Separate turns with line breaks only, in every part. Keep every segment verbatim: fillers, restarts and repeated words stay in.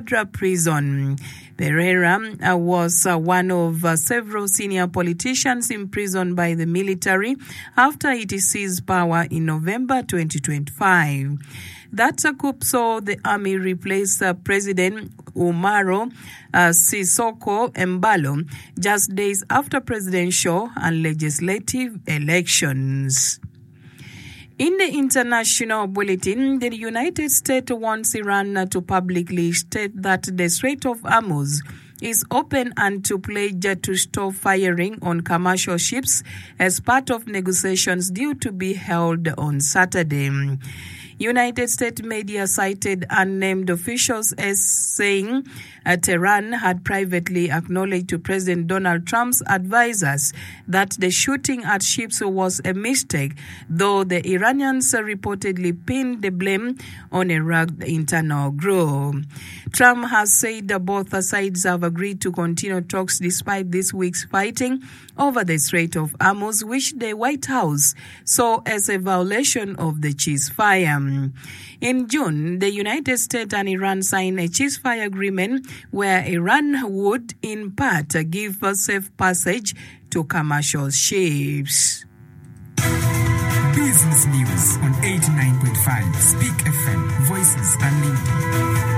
Madra prison. Pereira uh, was uh, one of uh, several senior politicians imprisoned by the military after it seized power in November twenty twenty-five. That uh, coup saw the army replace uh, President Umaro uh, Sissoco Embalo just days after presidential and legislative elections. In the international bulletin, the United States wants Iran to publicly state that the Strait of Hormuz is open and to pledge to stop firing on commercial ships as part of negotiations due to be held on Saturday. United States media cited unnamed officials as saying uh, Tehran had privately acknowledged to President Donald Trump's advisors that the shooting at ships was a mistake, though the Iranians reportedly pinned the blame on a rugged internal group. Trump has said that both sides have agreed to continue talks despite this week's fighting over the Strait of Hormuz, which the White House saw as a violation of the ceasefire. In June, the United States and Iran signed a ceasefire agreement where Iran would, in part, give safe passage to commercial ships.
Business News on eighty-nine point five Speak F M, Voices Unlimited.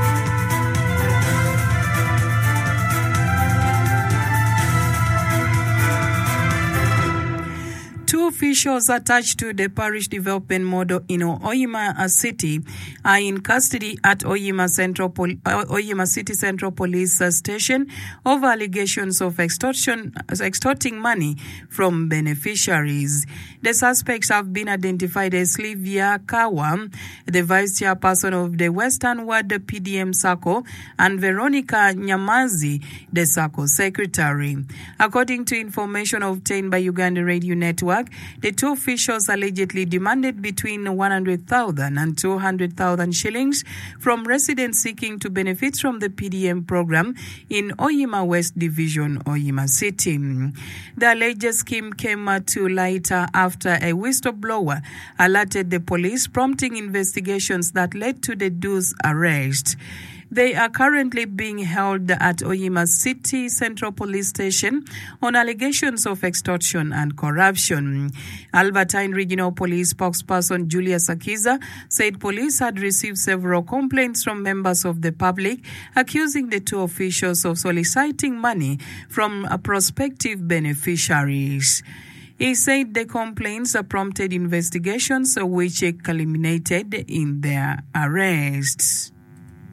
Two officials attached to the parish development model in Oyima City are in custody at Oyima Central Pol- Oyima City Central Police Station over allegations of extortion, extorting money from beneficiaries. The suspects have been identified as Livia Kawa, the vice chairperson of the Western Ward P D M SACCO, and Veronica Nyamazi, the SACCO secretary. According to information obtained by Uganda Radio Network, the two officials allegedly demanded between one hundred thousand and two hundred thousand shillings from residents seeking to benefit from the P D M program in Oyima West Division, Oyima City. The alleged scheme came to light after a whistleblower alerted the police, prompting investigations that led to the duo's arrest. They are currently being held at Oyima City Central Police Station on allegations of extortion and corruption. Albertine Regional Police spokesperson Julius Akiza said police had received several complaints from members of the public accusing the two officials of soliciting money from prospective beneficiaries. He said the complaints prompted investigations which culminated in their arrests.